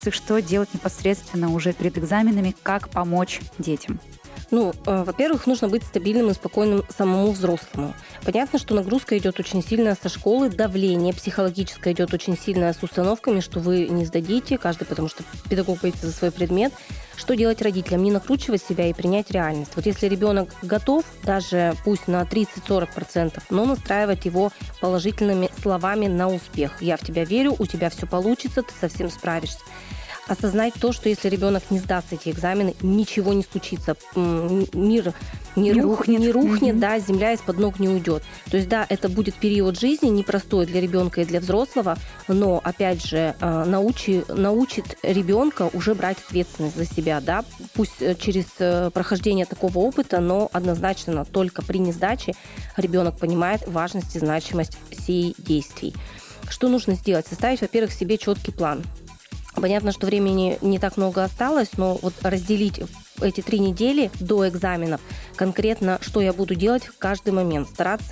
Что делать непосредственно уже перед экзаменами, как помочь детям? Во-первых, нужно быть стабильным и спокойным самому взрослому. Понятно, что нагрузка идет очень сильная со школы, давление психологическое идет очень сильное с установками, что вы не сдадите, каждый, потому что педагог боится за свой предмет. Что делать родителям? Не накручивать себя и принять реальность. Вот если ребенок готов, даже пусть на 30-40%, но настраивать его положительными словами на успех. Я в тебя верю, у тебя все получится, ты совсем справишься. Осознать то, что если ребенок не сдаст эти экзамены, ничего не случится. Мир не рухнет, да, земля из-под ног не уйдет. То есть, да, это будет период жизни непростой для ребенка и для взрослого, но, опять же, научит ребенка уже брать ответственность за себя, да, пусть через прохождение такого опыта, но однозначно только при несдаче ребенок понимает важность и значимость сей действий. Что нужно сделать? Составить, во-первых, себе четкий план. Понятно, что времени не так много осталось, но вот разделить эти 3 недели до экзаменов конкретно, что я буду делать в каждый момент.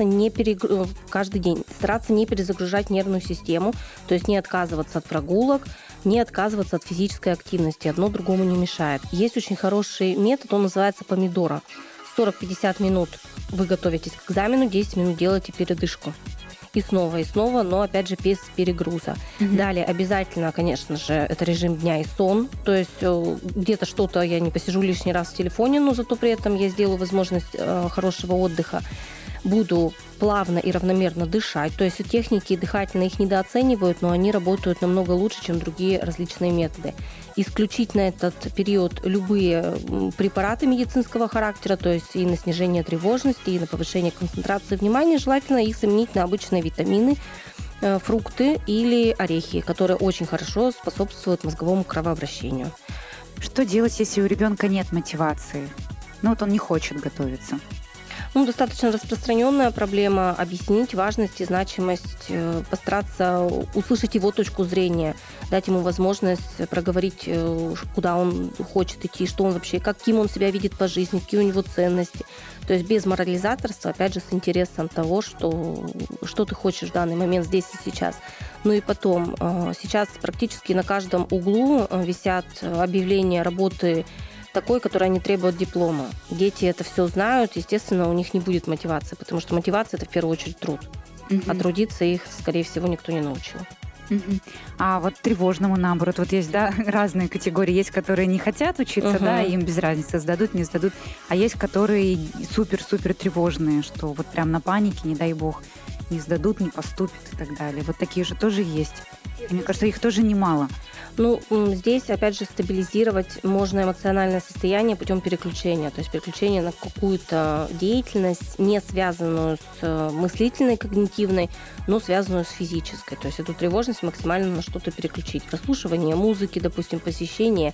Каждый день стараться не перезагружать нервную систему, то есть не отказываться от прогулок, не отказываться от физической активности. Одно другому не мешает. Есть очень хороший метод, он называется помидора. 40-50 минут вы готовитесь к экзамену, 10 минут делаете передышку. И снова, но опять же без перегруза. Далее обязательно, конечно же, это режим дня и сон. То есть где-то что-то я не посижу лишний раз в телефоне, но зато при этом я сделаю возможность хорошего отдыха. Буду плавно и равномерно дышать. То есть техники дыхательные их недооценивают, но они работают намного лучше, чем другие различные методы. Исключить на этот период любые препараты медицинского характера, то есть и на снижение тревожности, и на повышение концентрации внимания. Желательно их заменить на обычные витамины, фрукты или орехи, которые очень хорошо способствуют мозговому кровообращению. Что делать, если у ребенка нет мотивации? Он не хочет готовиться. Достаточно распространенная проблема. Объяснить важность и значимость, постараться услышать его точку зрения, дать ему возможность проговорить, куда он хочет идти, что он вообще, каким он себя видит по жизни, какие у него ценности. То есть без морализаторства, опять же, с интересом того, что ты хочешь в данный момент здесь и сейчас. И потом, сейчас практически на каждом углу висят объявления работы такой, которая не требует диплома. Дети это все знают, естественно, у них не будет мотивации, потому что мотивация – это в первую очередь труд. А трудиться их, скорее всего, никто не научил. А вот тревожному, наоборот, вот есть, да, разные категории. Есть, которые не хотят учиться, да, им без разницы, сдадут, не сдадут. А есть, которые супер-супер тревожные, что вот прям на панике, не дай бог, не сдадут, не поступят и так далее. Вот такие же тоже есть. И мне кажется, их тоже немало. Здесь, опять же, стабилизировать можно эмоциональное состояние путем переключения. То есть переключение на какую-то деятельность, не связанную с мыслительной, когнитивной, но связанную с физической. То есть эту тревожность максимально на что-то переключить. Прослушивание музыки, допустим, посещение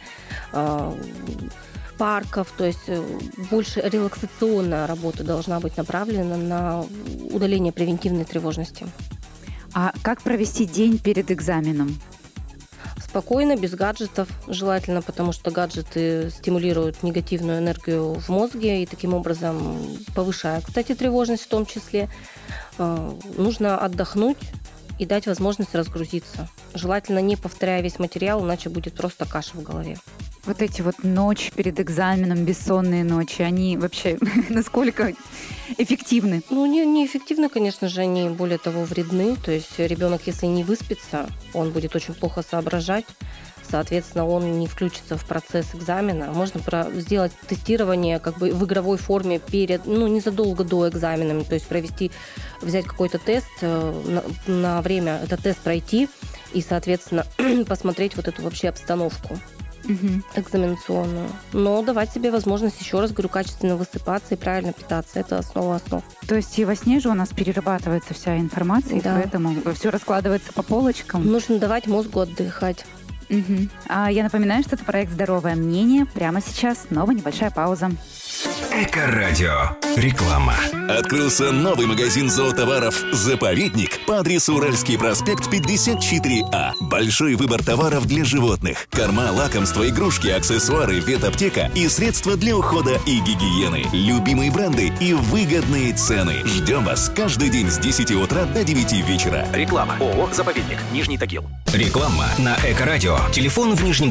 парков, то есть больше релаксационная работа должна быть направлена на удаление превентивной тревожности. А как провести день перед экзаменом? Спокойно, без гаджетов желательно, потому что гаджеты стимулируют негативную энергию в мозге и таким образом повышают, кстати, тревожность в том числе. Нужно отдохнуть и дать возможность разгрузиться. Желательно не повторяя весь материал, иначе будет просто каша в голове. Вот эти вот ночи перед экзаменом, бессонные ночи, они вообще насколько эффективны? Не эффективны, конечно же, они более того вредны. То есть ребенок, если не выспится, он будет очень плохо соображать. Соответственно, он не включится в процесс экзамена. Можно сделать тестирование в игровой форме незадолго до экзамена. То есть взять какой-то тест, на время этот тест пройти и, соответственно, посмотреть вот эту вообще обстановку экзаменационную. Но давать себе возможность, еще раз говорю, качественно высыпаться и правильно питаться. Это основа основ. То есть и во сне же у нас перерабатывается вся информация, да. И поэтому все раскладывается по полочкам. Нужно давать мозгу отдыхать. А я напоминаю, что это проект «Здоровое мнение». Прямо сейчас снова небольшая пауза. Эко-радио. Реклама. Открылся новый магазин зоотоваров «Заповедник» по адресу Уральский проспект 54А. Большой выбор товаров для животных. Корма, лакомства, игрушки, аксессуары, ветаптека и средства для ухода и гигиены. Любимые бренды и выгодные цены. Ждем вас каждый день с 10 утра до 9 вечера. Реклама. ООО «Заповедник». Нижний Тагил. Реклама на Эко-радио. Телефон в Нижнем